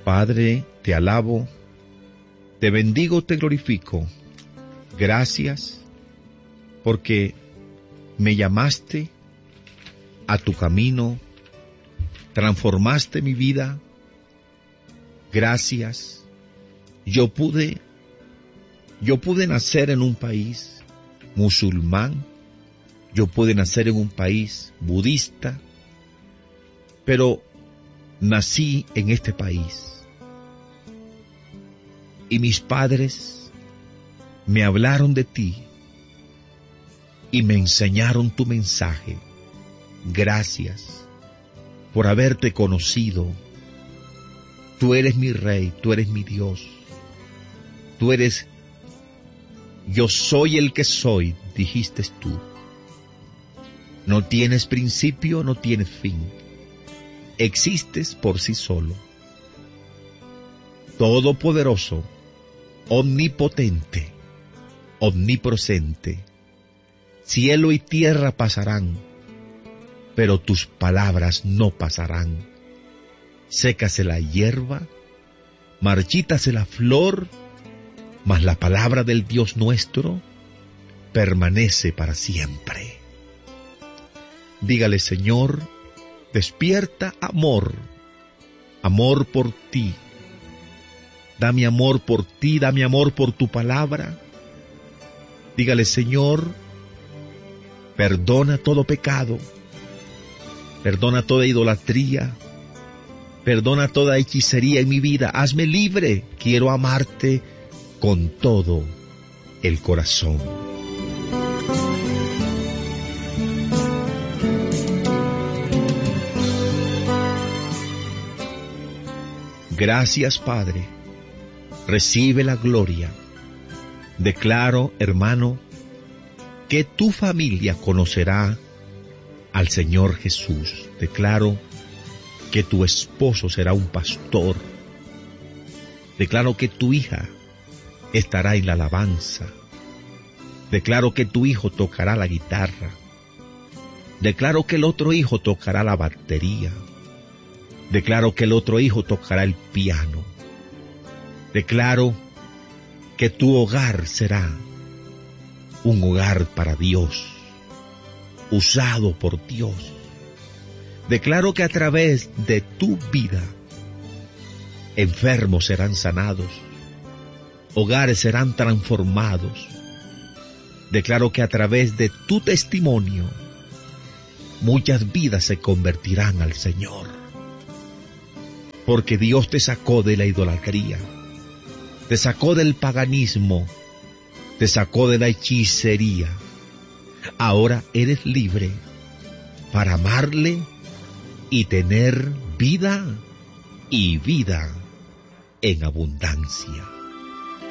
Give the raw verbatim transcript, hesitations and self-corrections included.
Padre, te alabo, te bendigo, te glorifico. Gracias porque me llamaste a tu camino, transformaste mi vida. Gracias. Yo pude, yo pude nacer en un país musulmán, yo pude nacer en un país budista, pero nací en este país. Y mis padres me hablaron de ti y me enseñaron tu mensaje. Gracias por haberte conocido. Tú eres mi Rey, tú eres mi Dios. Tú eres, yo soy el que soy, dijiste tú. No tienes principio, no tienes fin. Existes por sí solo. Todopoderoso, omnipotente, omnipresente. Cielo y tierra pasarán, pero tus palabras no pasarán. Sécase la hierba, marchítase la flor, mas la palabra del Dios nuestro permanece para siempre. Dígale, Señor, despierta amor, amor por ti. Dame amor por ti, dame amor por tu palabra. Dígale, Señor, perdona todo pecado, perdona toda idolatría, perdona toda hechicería en mi vida. Hazme libre, quiero amarte con todo el corazón. Gracias, Padre. Recibe la gloria. Declaro, hermano, que tu familia conocerá al Señor Jesús. Declaro que tu esposo será un pastor. Declaro que tu hija estará en la alabanza. Declaro que tu hijo tocará la guitarra. Declaro que el otro hijo tocará la batería. Declaro que el otro hijo tocará el piano. Declaro que tu hogar será un hogar para Dios, usado por Dios. Declaro que a través de tu vida, enfermos serán sanados, hogares serán transformados. Declaro que a través de tu testimonio, muchas vidas se convertirán al Señor. Porque Dios te sacó de la idolatría, te sacó del paganismo, te sacó de la hechicería. Ahora eres libre para amarle y tener vida y vida en abundancia.